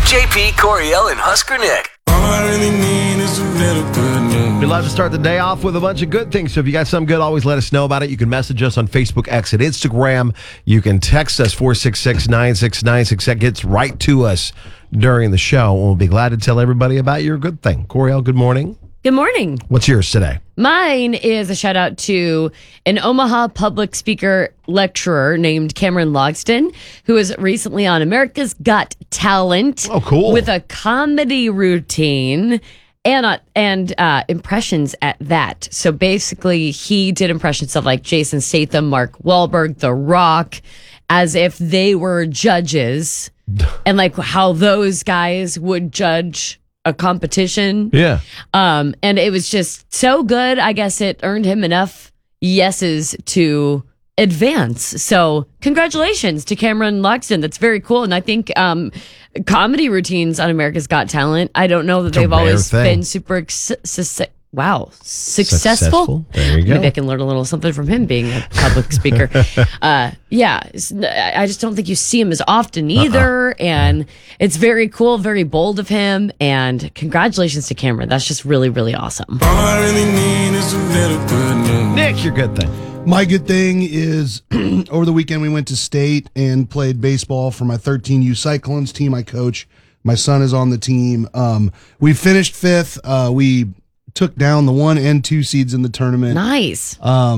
JP, Coriel, and Husker Nick. All I really need is a little good news. We love to start the day off with a bunch of good things. So if you got something good, always let us know about it. You can message us on Facebook, X, and Instagram. You can text us 466-9696. That gets right to us during the show. We'll be glad to tell everybody about your good thing. Coriel, good morning. Good morning. What's yours today? Mine is a shout out to an Omaha public speaker lecturer named Cameron Logston, who was recently on America's Got Talent. Oh, cool. With a comedy routine and impressions at that. So basically, he did impressions of like Jason Statham, Mark Wahlberg, The Rock, as if they were judges, and like how those guys would judge a competition. Yeah. And it was just so good. I guess it earned him enough yeses to advance. So congratulations to Cameron Logston. That's very cool. And I think comedy routines on America's Got Talent, I don't know that they've always been super successful. There you go. Maybe I can learn a little something from him being a public speaker. I just don't think you see him as often either. And it's very cool, very bold of him. And congratulations to Cameron. That's just really, really awesome. All I really need is a little good news. Nick, your good thing. My good thing is over the weekend we went to state and played baseball for my 13U Cyclones team I coach. My son is on the team. We finished fifth. We took down the 1 and 2 seeds in the tournament. Nice.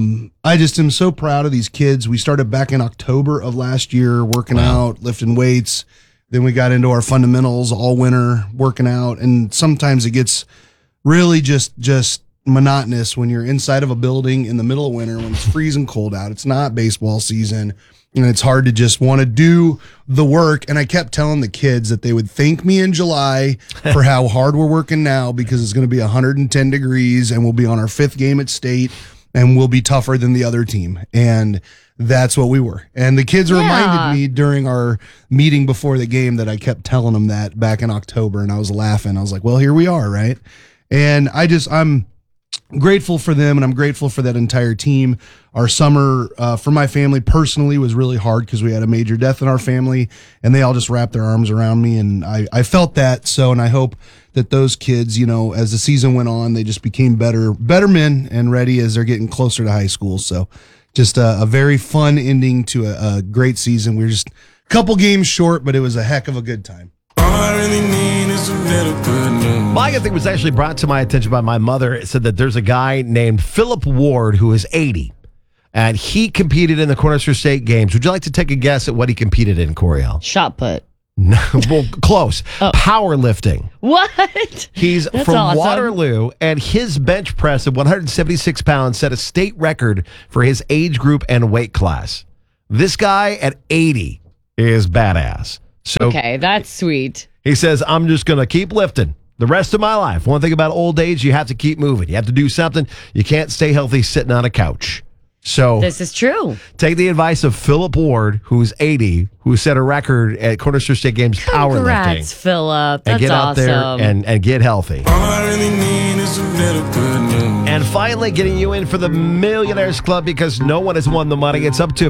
I just am so proud of these kids. We started back in October of last year working out, lifting weights. Then we got into our fundamentals all winter working out. And sometimes it gets really just monotonous when you're inside of a building in the middle of winter when it's freezing cold out. It's not baseball season. And it's hard to just want to do the work. And I kept telling the kids that they would thank me in July for how hard we're working now, because it's going to be 110 degrees and we'll be on our 5th game at state and we'll be tougher than the other team. And that's what we were. And the kids reminded me during our meeting before the game that I kept telling them that back in October, and I was laughing. I was like, well, here we are, right? And I'm grateful for them, and I'm grateful for that entire team. Our summer for my family personally was really hard because we had a major death in our family, and they all just wrapped their arms around me, and I felt that. So, and I hope that those kids, you know, as the season went on, they just became better men and ready as they're getting closer to high school. So just a very fun ending to a great season. We were just a couple games short, but it was a heck of a good time. All I really need is a little good news. My good thing was actually brought to my attention by my mother. It said that there's a guy named Philip Ward who is 80, and he competed in the Cornerstone State Games. Would you like to take a guess at what he competed in, Coriel? Shot put. No, well, close. Powerlifting. What? He's That's from awesome. Waterloo, and his bench press of 176 pounds set a state record for his age group and weight class. This guy at 80 is badass. So Okay, that's sweet. he says, I'm just going to keep lifting the rest of my life. One thing about old age, you have to keep moving. You have to do something. You can't stay healthy sitting on a couch. So This is true. take the advice of Philip Ward, who's 80, who set a record at Cornerstone State Games powerlifting. Congrats, Philip. And That's get out awesome. there and get healthy. All I really need is a little good news. And finally getting you in for the Millionaires Club, because no one has won the money. It's up to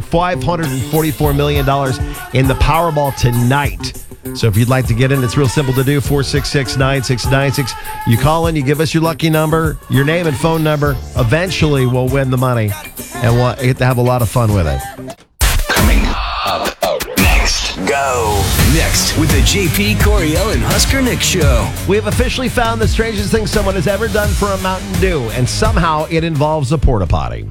$544 million in the Powerball tonight. So if you'd like to get in, it's real simple to do. 466-9696. You call in, you give us your lucky number, your name and phone number. Eventually, we'll win the money, and we'll get to have a lot of fun with it. Coming up next. Go. Next with the JP, Coriel, and Husker Nick show. We have officially found the strangest thing someone has ever done for a Mountain Dew, and somehow it involves a porta potty.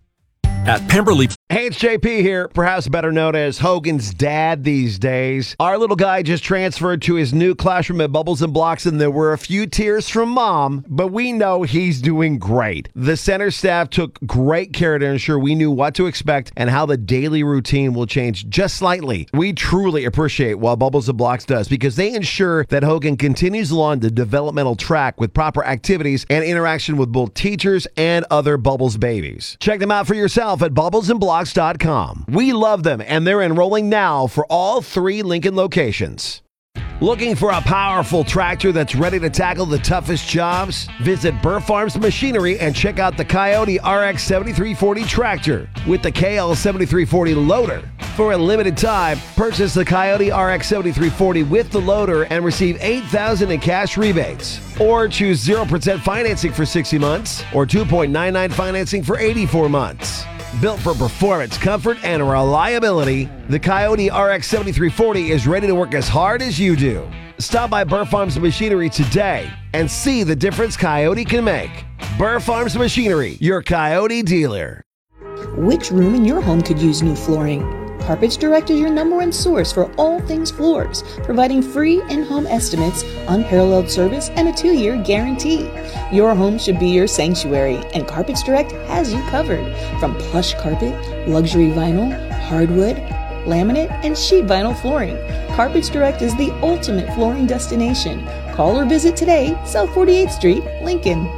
At Pemberley. Hey, it's JP here, perhaps better known as Hogan's dad these days. Our little guy just transferred to his new classroom at Bubbles and Blocks, and there were a few tears from mom, but we know he's doing great. The center staff took great care to ensure we knew what to expect and how the daily routine will change just slightly. We truly appreciate what Bubbles and Blocks does, because they ensure that Hogan continues along the developmental track with proper activities and interaction with both teachers and other Bubbles babies. Check them out for yourself at bubblesandblocks.com. We love them, and they're enrolling now for all 3 Lincoln locations. Looking for a powerful tractor that's ready to tackle the toughest jobs? Visit Burr Farms Machinery and check out the Coyote RX 7340 tractor with the KL 7340 loader. For a limited time, purchase the Coyote RX 7340 with the loader and receive $8,000 in cash rebates. Or choose 0% financing for 60 months or 2.99 financing for 84 months. Built for performance, comfort, and reliability, the Coyote RX 7340 is ready to work as hard as you do. Stop by Burr Farms Machinery today and see the difference Coyote can make. Burr Farms Machinery, your Coyote dealer. Which room in your home could use new flooring? Carpets Direct is your #1 source for all things floors, providing free in-home estimates, unparalleled service, and a 2-year guarantee. Your home should be your sanctuary, and Carpets Direct has you covered. From plush carpet, luxury vinyl, hardwood, laminate, and sheet vinyl flooring, Carpets Direct is the ultimate flooring destination. Call or visit today, South 48th Street, Lincoln.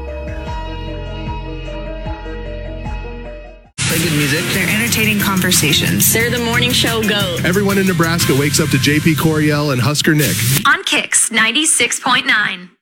Play good music. They're entertaining conversations. They're the morning show GOAT. Everyone in Nebraska wakes up to JP Coriel and Husker Nick. On Kicks 96.9.